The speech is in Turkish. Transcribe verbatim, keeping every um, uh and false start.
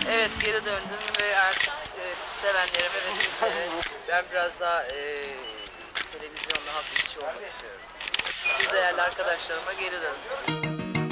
Evet, geri döndüm ve artık e, sevenlerime ve sizlere ben biraz daha e, televizyonda halk işçi olmak istiyorum. Siz değerli arkadaşlarıma geri döndüm.